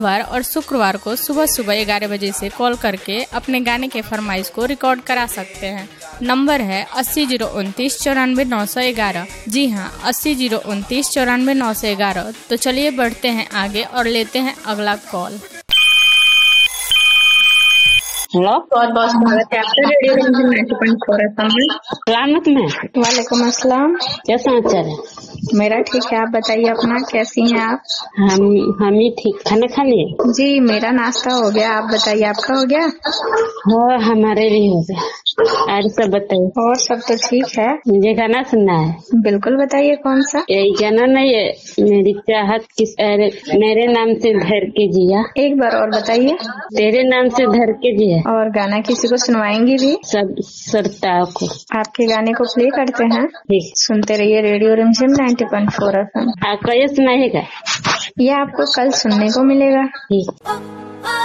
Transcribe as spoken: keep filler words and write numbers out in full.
बुधवार और शुक्रवार को सुबह सुबह ग्यारह बजे से कॉल करके अपने गाने के फरमाइश को रिकॉर्ड करा सकते हैं। नंबर है अस्सी जीरो उनतीस चौरानवे नौ सौ ग्यारह। जी हाँ, अस्सी जीरो उनतीस चौरानवे नौ सौ ग्यारह। तो चलिए बढ़ते हैं आगे और लेते हैं अगला कॉल। हेलो, बहुत बहुत स्वागत है आपका radio Ranjan ninety point four F M में। सलामत में। वालेकुम अस्सलाम। क्या समाचार है? मेरा ठीक है, आप बताइए अपना, कैसी हैं आप? हम हम ही ठीक। खाना खा लिए? जी, मेरा नाश्ता हो गया, आप बताइए आपका हो गया? हाँ, हमारे भी हो गया। और सब बताइए। और सब तो ठीक है। मुझे गाना सुनना है। बिल्कुल बताइए, कौन सा? यही गाना नहीं है, मेरी चाहत किस अरे, मेरे नाम से धर के जिया। एक बार और बताइए। तेरे नाम से धर के जिया। और गाना किसी को सुनवाएंगी भी? सब सरताओं को। आपके गाने को प्ले करते हैं, ठीक। सुनते रहिए radio Ranjan ninety point four F M. आपको ये सुनाएगा? यह आपको कल सुनने को मिलेगा। ठीक।